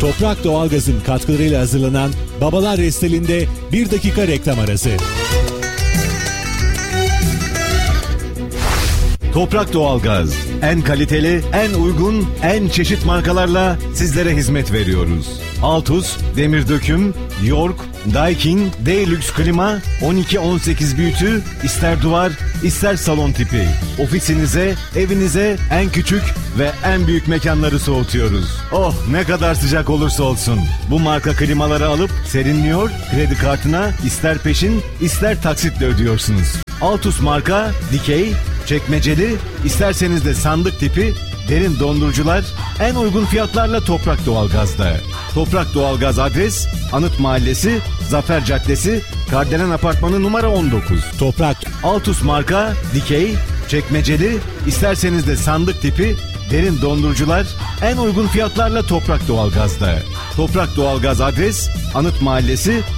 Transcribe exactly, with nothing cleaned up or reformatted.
Toprak Doğalgaz'ın katkılarıyla hazırlanan Babalar Restelinde bir dakika reklam arası. Toprak Doğalgaz, en kaliteli, en uygun, en çeşit markalarla sizlere hizmet veriyoruz. Altus, Demir Döküm, York, Daikin, Deluxe Klima, on iki on sekiz büyütü, ister duvar, ister salon tipi. Ofisinize, evinize en küçük ve en büyük mekanları soğutuyoruz. Oh, ne kadar sıcak olursa olsun. Bu marka klimaları alıp serinliyor, kredi kartına ister peşin, ister taksitle ödüyorsunuz. Altus marka, dikey, çekmeceli, isterseniz de sandık tipi derin dondurucular en uygun fiyatlarla Toprak Doğalgaz'da. Toprak Doğalgaz adres Anıt Mahallesi, Zafer Caddesi, Kardelen Apartmanı numara on dokuz. Toprak Altus marka, dikey, çekmeceli, isterseniz de sandık tipi derin dondurucular en uygun fiyatlarla Toprak Doğalgaz'da. Toprak Doğalgaz adres Anıt Mahallesi,